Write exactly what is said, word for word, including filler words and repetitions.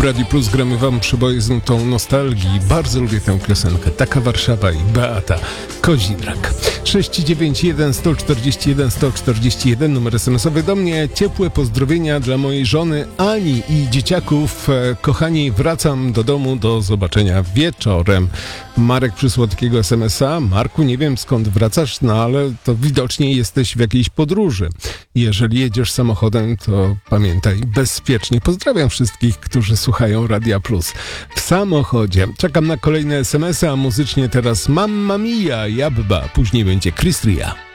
Radiu Plus gramy wam przeboje z nutą nostalgii. Bardzo lubię tę piosenkę. Taka Warszawa i Beata Kozidrak. sześć dziewięć jeden sto czterdzieści jeden sto czterdzieści jeden, numer es em esowy do mnie. Ciepłe pozdrowienia dla mojej żony Ani i dzieciaków. Kochani, wracam do domu, do zobaczenia wieczorem. Marek przysłał takiego es em esa. Marku, nie wiem skąd wracasz, no ale to widocznie jesteś w jakiejś podróży. Jeżeli jedziesz samochodem, to pamiętaj, bezpiecznie. Pozdrawiam wszystkich, którzy słuchają Radia Plus w samochodzie. Czekam na kolejne es em esy, a muzycznie teraz Mamma Mia, Jabba, później będzie Chris Ria.